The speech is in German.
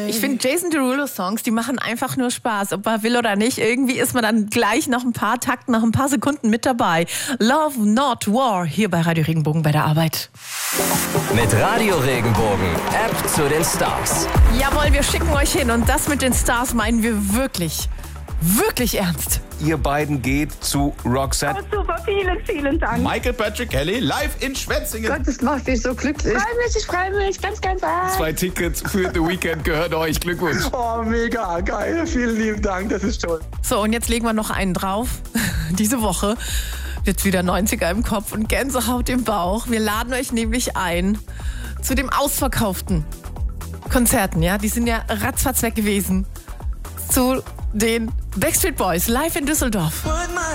Ich finde Jason Derulo-Songs, die machen einfach nur Spaß, ob man will oder nicht. Irgendwie ist man dann gleich nach ein paar Takten, nach ein paar Sekunden mit dabei. Love Not War, hier bei Radio Regenbogen bei der Arbeit. Mit Radio Regenbogen, App zu den Stars. Jawohl, wir schicken euch hin und das mit den Stars meinen wir wirklich, wirklich ernst. Ihr beiden geht zu Roxette. Oh, super, vielen, vielen Dank. Michael Patrick Kelly live in Schwetzingen. Gott, das macht mich so glücklich. Ich freue mich, ganz, ganz arg. 2 Tickets für The Weekend gehört euch. Glückwunsch. Oh, mega geil. Vielen lieben Dank, das ist toll. So, und jetzt legen wir noch einen drauf. Diese Woche wird's wieder 90er im Kopf und Gänsehaut im Bauch. Wir laden euch nämlich ein zu dem ausverkauften Konzerten, ja? Die sind ja ratzfatz weg gewesen. Zu den Backstreet Boys live in Düsseldorf.